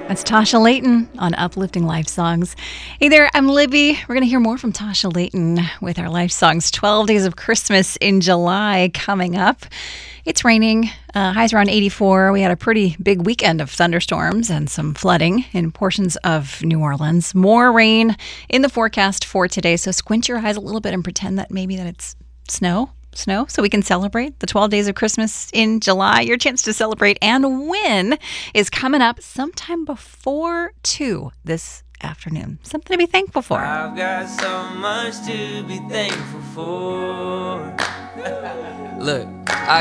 That's Tasha Layton on Uplifting Life Songs. Hey there, I'm Libby. We're going to hear more from Tasha Layton with our Life Songs. 12 Days of Christmas in July coming up. It's raining. Highs around 84. We had a pretty big weekend of thunderstorms and some flooding in portions of New Orleans. More rain in the forecast for today. So squint your eyes a little bit and pretend that maybe that it's snow, so we can celebrate the 12 days of Christmas in July. Your chance to celebrate and win is coming up sometime before 2 this afternoon. Something to be thankful for. I've got so much to be thankful for. Look, I